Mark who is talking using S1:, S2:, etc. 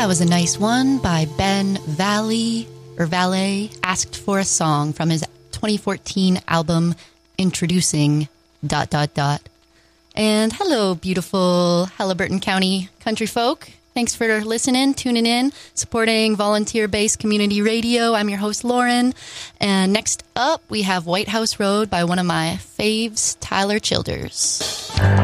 S1: That was a nice one by Ben Valet, asked for a song from his 2014 album, Introducing... And hello, beautiful Halliburton County country folk. Thanks for listening, tuning in, supporting volunteer-based community radio. I'm your host, Lauren. And next up, we have White House Road by one of my faves, Tyler Childers.